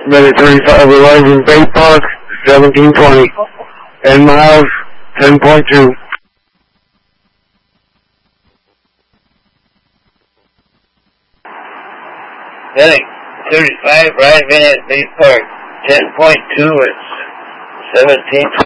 minute 35 arrived in Bay Park, 1720. 10 miles, 10.2. Medic 35 arriving at Bay Park, 10.2, it's 1720.